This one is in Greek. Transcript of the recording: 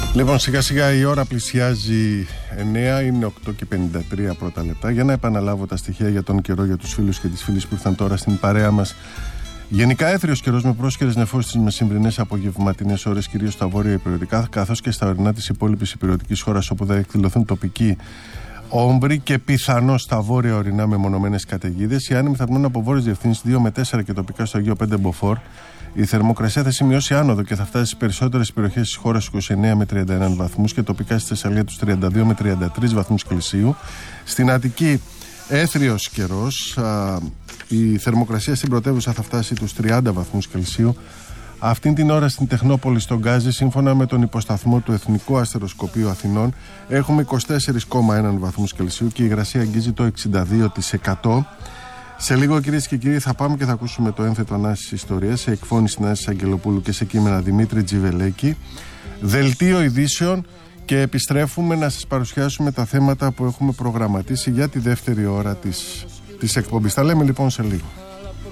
Λοιπόν, σιγά σιγά η ώρα πλησιάζει 9, είναι 8 και 53 πρώτα λεπτά. Για να επαναλάβω τα στοιχεία για τον καιρό, για τους φίλους και τις φίλες που ήρθαν τώρα στην παρέα μας. Γενικά έθριος καιρός με πρόσκαιρες νεφώσεις στις μεσημβρινές απογευματινές ώρες, κυρίως στα βόρεια υπηρετικά, καθώς και στα ορεινά της υπόλοιπης υπηρετικής χώρας, όπου θα εκδηλωθούν τοπικοί όμβροι και πιθανώς στα βόρεια ορεινά μεμονωμένες καταιγίδες. Οι άνεμοι θα πνέουν από βόρειες διευθύνσεις 2 με 4 και τοπικά στο Αγίο 5 μποφόρ. Η θερμοκρασία θα σημειώσει άνοδο και θα φτάσει στις περισσότερες περιοχές της χώρας 29 με 31 βαθμούς και τοπικά στη Θεσσαλία τους 32 με 33 βαθμούς Κελσίου. Στην Αττική έθριος καιρός, η θερμοκρασία στην πρωτεύουσα θα φτάσει τους 30 βαθμούς Κελσίου. Αυτήν την ώρα στην Τεχνόπολη στον Γκάζι, σύμφωνα με τον υποσταθμό του Εθνικού Αστεροσκοπείου Αθηνών, έχουμε 24,1 βαθμούς Κελσίου και η υγρασία αγγίζει το 62%. Σε λίγο, κυρίες και κύριοι, θα πάμε και θα ακούσουμε το ένθετο Ανάσης Ιστορίας σε εκφώνηση Νάσης Αγγελοπούλου και σε κείμενα Δημήτρη Τζιβελέκη. Δελτίο ειδήσεων και επιστρέφουμε να σας παρουσιάσουμε τα θέματα που έχουμε προγραμματίσει για τη δεύτερη ώρα της εκπομπής. Τα λέμε λοιπόν σε λίγο.